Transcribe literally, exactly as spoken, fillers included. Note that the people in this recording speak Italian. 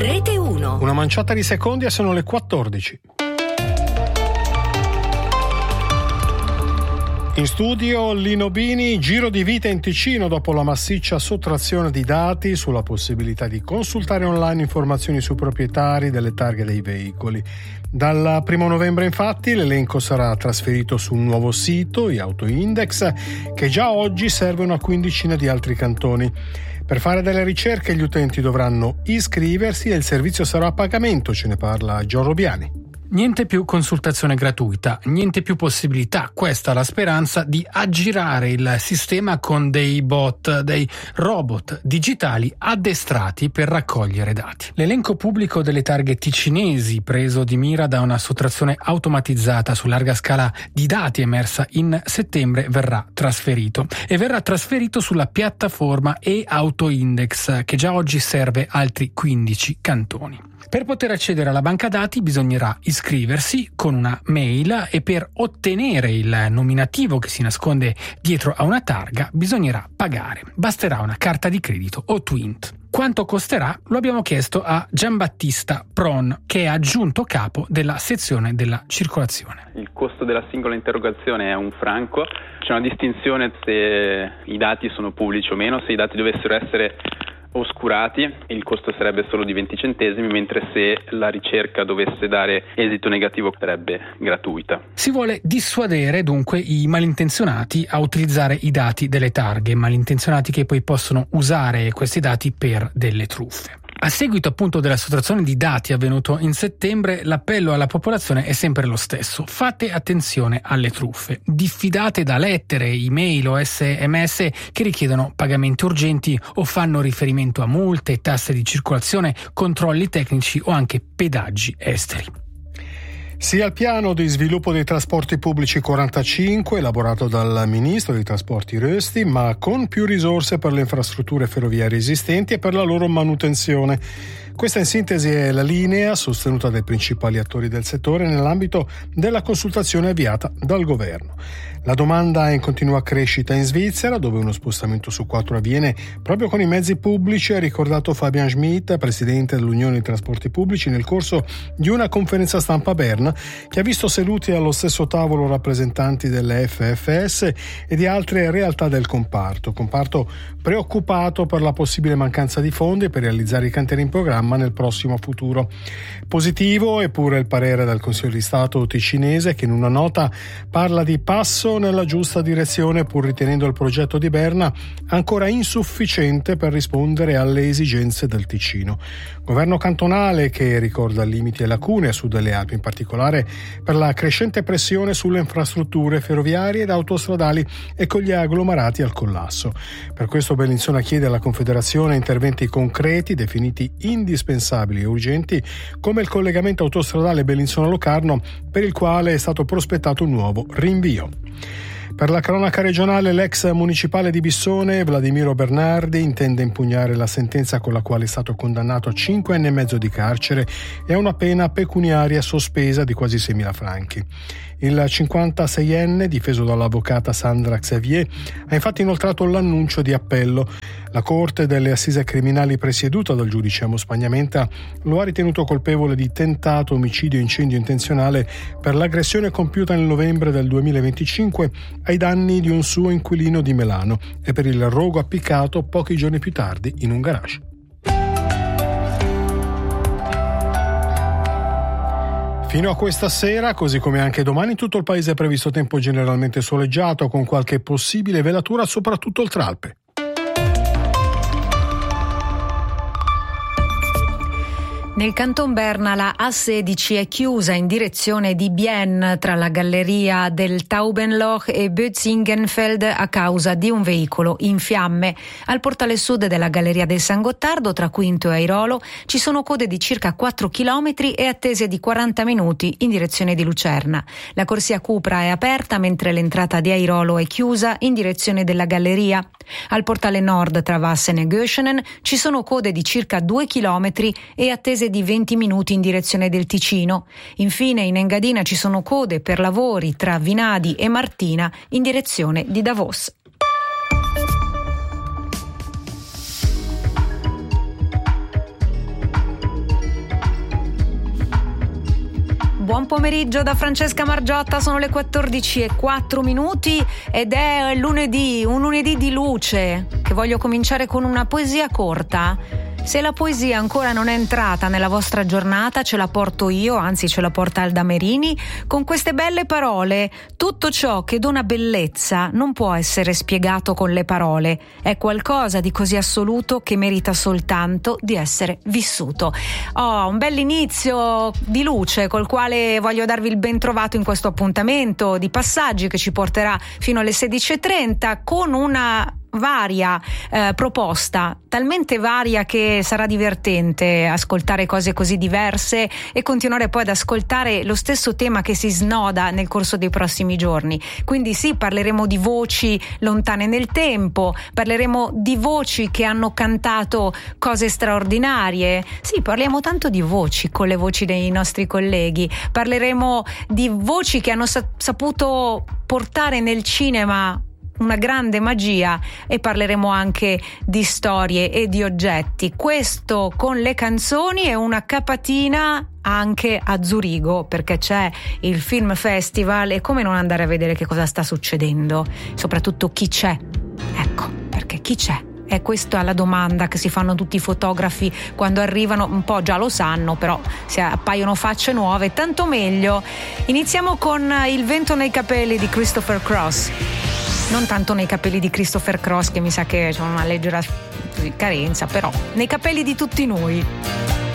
Rete uno. Una manciata di secondi e sono le quattordici. In studio Lino Bini, giro di vita in Ticino dopo la massiccia sottrazione di dati sulla possibilità di consultare online informazioni sui proprietari delle targhe dei veicoli. Dal primo novembre infatti l'elenco sarà trasferito su un nuovo sito, iAutoindex, che già oggi serve una quindicina di altri cantoni. Per fare delle ricerche gli utenti dovranno iscriversi e il servizio sarà a pagamento, ce ne parla Gian Robiani. Niente più consultazione gratuita, niente più possibilità, questa è la speranza, di aggirare il sistema con dei bot, dei robot digitali addestrati per raccogliere dati. L'elenco pubblico delle targhe ticinesi, preso di mira da una sottrazione automatizzata su larga scala di dati emersa in settembre, verrà trasferito e verrà trasferito sulla piattaforma eAutoindex, che già oggi serve altri quindici cantoni. Per poter accedere alla banca dati bisognerà iscriversi con una mail e per ottenere il nominativo che si nasconde dietro a una targa bisognerà pagare. Basterà una carta di credito o Twint. Quanto costerà? Lo abbiamo chiesto a Giambattista Pron, che è aggiunto capo della sezione della circolazione. Il costo della singola interrogazione è un franco. C'è una distinzione se i dati sono pubblici o meno. Se i dati dovessero essere oscurati il costo sarebbe solo di venti centesimi, mentre se la ricerca dovesse dare esito negativo sarebbe gratuita. Si vuole dissuadere dunque i malintenzionati a utilizzare i dati delle targhe, malintenzionati che poi possono usare questi dati per delle truffe. A seguito appunto della sottrazione di dati avvenuto in settembre, l'appello alla popolazione è sempre lo stesso. Fate attenzione alle truffe. Diffidate da lettere, email o sms che richiedono pagamenti urgenti o fanno riferimento a multe, tasse di circolazione, controlli tecnici o anche pedaggi esteri. Sia il piano di sviluppo dei trasporti pubblici quarantacinque, elaborato dal ministro dei trasporti Rösti, ma con più risorse per le infrastrutture ferroviarie esistenti e per la loro manutenzione. Questa in sintesi è la linea sostenuta dai principali attori del settore nell'ambito della consultazione avviata dal governo. La domanda è in continua crescita in Svizzera, dove uno spostamento su quattro avviene proprio con i mezzi pubblici, ha ricordato Fabian Schmidt, presidente dell'Unione dei Trasporti Pubblici, nel corso di una conferenza stampa a Berna, che ha visto seduti allo stesso tavolo rappresentanti delle F F S e di altre realtà del comparto. Comparto preoccupato per la possibile mancanza di fondi per realizzare i cantieri in programma nel prossimo futuro. Positivo è pure il parere del Consiglio di Stato ticinese, che in una nota parla di passo nella giusta direzione, pur ritenendo il progetto di Berna ancora insufficiente per rispondere alle esigenze del Ticino. Governo cantonale che ricorda limiti e lacune a sud delle Alpi, in particolare per la crescente pressione sulle infrastrutture ferroviarie ed autostradali e con gli agglomerati al collasso. Per questo Bellinzona chiede alla Confederazione interventi concreti definiti indispensabili e urgenti, come il collegamento autostradale Bellinzona-Locarno, per il quale è stato prospettato un nuovo rinvio. Per la cronaca regionale, l'ex municipale di Bissone, Vladimiro Bernardi, intende impugnare la sentenza con la quale è stato condannato a cinque anni e mezzo di carcere e a una pena pecuniaria sospesa di quasi seimila franchi. Il cinquantaseienne, difeso dall'avvocata Sandra Xavier, ha infatti inoltrato l'annuncio di appello. La Corte delle Assise Criminali, presieduta dal giudice Amos Pagnamenta, lo ha ritenuto colpevole di tentato omicidio e incendio intenzionale per l'aggressione compiuta nel novembre del duemilaventicinque ai danni di un suo inquilino di Melano e per il rogo appiccato pochi giorni più tardi in un garage. Fino a questa sera, così come anche domani, in tutto il paese è previsto tempo generalmente soleggiato, con qualche possibile velatura soprattutto oltre Alpe. Nel Canton Berna la A sedici è chiusa in direzione di Bienne tra la galleria del Taubenloch e Bötzingenfeld a causa di un veicolo in fiamme. Al portale sud della galleria del San Gottardo, tra Quinto e Airolo, ci sono code di circa quattro chilometri e attese di quaranta minuti in direzione di Lucerna. La corsia Cupra è aperta mentre l'entrata di Airolo è chiusa in direzione della galleria. Al portale nord tra Wassen e Göschenen ci sono code di circa due chilometri e attese di venti minuti in direzione del Ticino. Infine in Engadina ci sono code per lavori tra Vinadi e Martina in direzione di Davos. buon pomeriggio da Francesca Margiotta, sono le quattordici e quattro minuti ed è lunedì, un lunedì di luce, che voglio cominciare con una poesia corta. Se la poesia ancora non è entrata nella vostra giornata, ce la porto io, anzi ce la porta Alda Merini, con queste belle parole. Tutto ciò che dona bellezza non può essere spiegato con le parole, è qualcosa di così assoluto che merita soltanto di essere vissuto. Oh, un bell'inizio di luce col quale voglio darvi il ben trovato in questo appuntamento di passaggi che ci porterà fino alle sedici e trenta con una varia eh, proposta, talmente varia che sarà divertente ascoltare cose così diverse e continuare poi ad ascoltare lo stesso tema che si snoda nel corso dei prossimi giorni. Quindi sì, parleremo di voci lontane nel tempo, parleremo di voci che hanno cantato cose straordinarie. Sì, parliamo tanto di voci con le voci dei nostri colleghi, parleremo di voci che hanno sa- saputo portare nel cinema una grande magia e parleremo anche di storie e di oggetti. Questo con le canzoni e una capatina anche a Zurigo, perché c'è il Film Festival e come non andare a vedere che cosa sta succedendo, soprattutto chi c'è. Ecco, perché chi c'è? E questa è la domanda che si fanno tutti i fotografi quando arrivano, un po' già lo sanno, però se appaiono facce nuove, tanto meglio. Iniziamo con Il vento nei capelli di Christopher Cross. Non tanto nei capelli di Christopher Cross, che mi sa che c'è una leggera carenza, però nei capelli di tutti noi.